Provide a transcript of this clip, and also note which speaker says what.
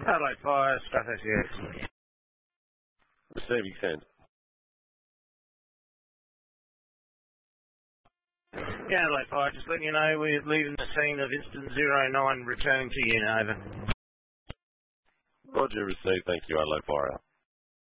Speaker 1: Adelaide Fire, Strathos X.
Speaker 2: Receiving send.
Speaker 1: Yeah, Adelaide Fire, just letting you know we're leaving the scene of incident 09, returning to you, over.
Speaker 2: Roger, received. Thank you, Adelaide Fire.